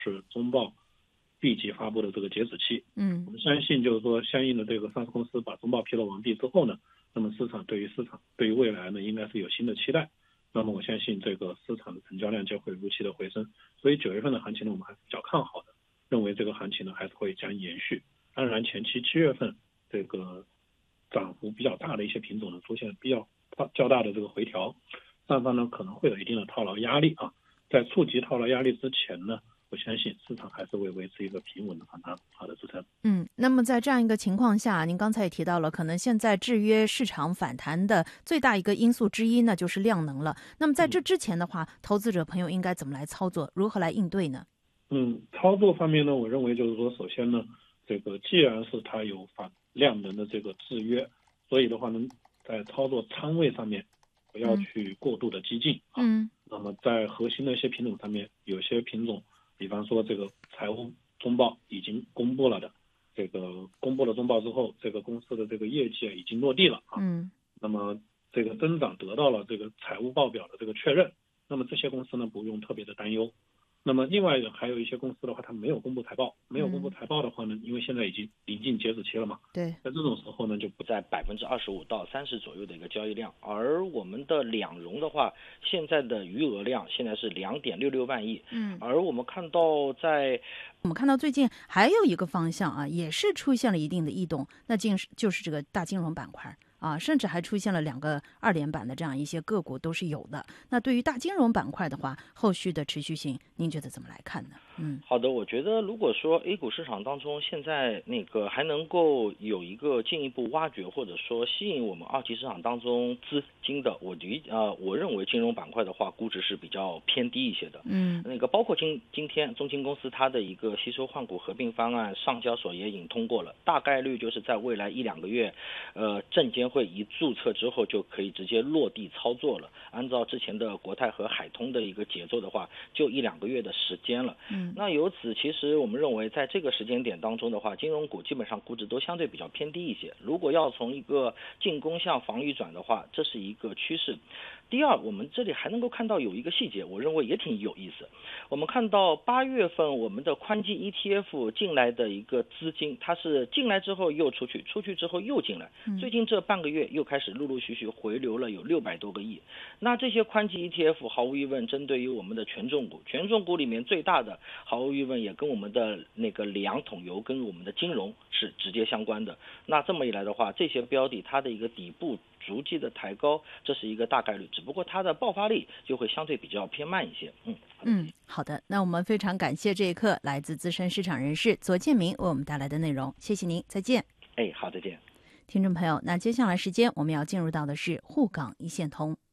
是中报立即发布的这个截止期。我们相信就是说相应的这个上市公司把中报披露完毕之后呢，那么市场对于未来呢应该是有新的期待。那么我相信这个市场的成交量就会如期的回升，所以9月份的行情呢我们还是比较看好的，认为这个行情呢还是会将延续。当然前期7月份这个涨幅比较大的一些品种呢出现比较大的这个回调，上方呢可能会有一定的套牢压力啊。在触及套牢压力之前呢，我相信市场还是会维持一个平稳的反弹好的支撑。 那么在这样一个情况下，您刚才也提到了，可能现在制约市场反弹的最大一个因素之一呢，就是量能了。那么在这之前的话，投资者朋友应该怎么来操作，如何来应对呢？ 操作方面呢，我认为就是说，首先呢，这个既然是它有量能的这个制约，所以的话呢，在操作仓位上面不要去过度的激进啊。那么在核心的一些品种上面，有些品种，比方说这个财务中报已经公布了的，这个公布了中报之后，这个公司的这个业绩已经落地了啊。那么这个增长得到了这个财务报表的这个确认，那么这些公司呢不用特别的担忧。那么另外还有一些公司的话，它没有公布财报，的话呢，因为现在已经临近截止期了嘛， 对， 在这种时候呢，就不在25%到30%左右的一个交易量，而我们的两融的话，现在的余额量现在是2.66万亿，而我们看到最近还有一个方向啊，也是出现了一定的异动，那就是这个大金融板块。甚至还出现了2个2连板的这样一些个股都是有的。那对于大金融板块的话，后续的持续性，您觉得怎么来看呢？ 好的，我觉得如果说 A 股市场当中现在还能够有一个进一步挖掘或者说吸引我们二级市场当中资金的，我认为金融板块的话估值是比较偏低一些的。包括今天中金公司它的一个吸收换股合并方案，上交所也已经通过了，大概率就是在未来1-2个月，证监会一注册之后就可以直接落地操作了。按照之前的国泰和海通的一个节奏的话，就1-2个月的时间了。那由此其实我们认为在这个时间点当中的话，金融股基本上估值都相对比较偏低一些。如果要从一个进攻向防御转的话，这是一个趋势。第二，我们这里还能够看到有一个细节，我认为也挺有意思。我们看到8月份我们的宽基 ETF 进来的一个资金，它是进来之后又出去，出去之后又进来，最近这半个月又开始陆陆续续回流了有600多个亿。那这些宽基 ETF 毫无疑问针对于我们的权重股里面最大的，毫无疑问也跟我们的2桶油跟我们的金融是直接相关的。那这么一来的话，这些标的它的一个底部逐季的抬高，这是一个大概率，只不过它的爆发力就会相对比较偏慢一些。 好的，那我们非常感谢这一刻来自资深市场人士左建明为我们带来的内容，谢谢您，再见。 好，再见。 听众朋友，那接下来时间我们要进入到的是沪港一线通。